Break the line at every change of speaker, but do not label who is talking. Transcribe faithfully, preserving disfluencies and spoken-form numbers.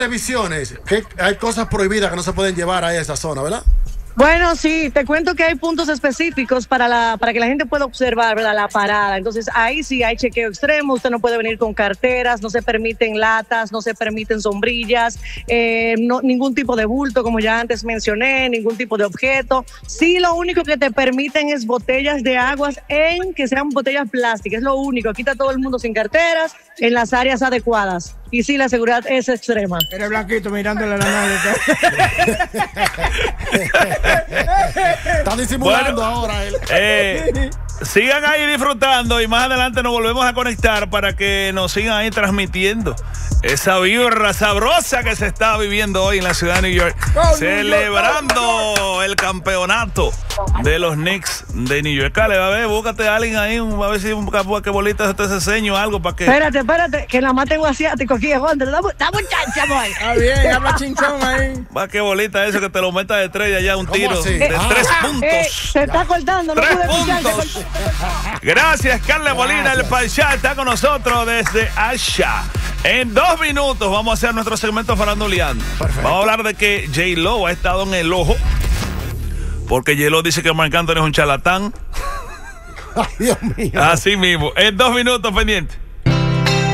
televisiones, que hay cosas prohibidas que no se pueden llevar a esa zona, ¿verdad?
Bueno, sí, te cuento que hay puntos específicos para la para que la gente pueda observar, ¿verdad?, la parada. Entonces, ahí sí hay chequeo extremo. Usted no puede venir con carteras, no se permiten latas, no se permiten sombrillas, eh, no, ningún tipo de bulto, como ya antes mencioné, ningún tipo de objeto. Sí, lo único que te permiten es botellas de aguas en que sean botellas plásticas. Es lo único. Aquí está todo el mundo sin carteras en las áreas adecuadas. Y sí, la seguridad es extrema.
Era Blanquito mirándole la nave.
Está disimulando
Bueno,
ahora él.
Eh, sigan ahí disfrutando y más adelante nos volvemos a conectar para que nos sigan ahí transmitiendo esa vibra sabrosa que se está viviendo hoy en la ciudad de New York,
oh,
celebrando
New York.
el campeonato de los Knicks de New York. Cale, va a ver, búscate a alguien ahí, a ver si un que bolita se te enseño algo para que.
Espérate, espérate, que nada más tengo asiático aquí, Juan. Dame muchacha, boy.
Está bien, habla chinchón ahí.
Va, qué bolita eso que te lo metas de tres y allá un
¿Cómo
tiro
así?
de
Ah.
tres
Eh,
puntos.
se está cortando, no
Tres
pude escuchar.
puntos. Gracias, Carla Molina, el Pachá está con nosotros desde Asha. En dos minutos vamos a hacer nuestro segmento faranduleando.
Perfecto.
Vamos a hablar de que J-Lo ha estado en el ojo porque J-Lo dice que Marc Anthony es un charlatán.
Ay, Dios mío.
Así mismo. En dos minutos pendiente.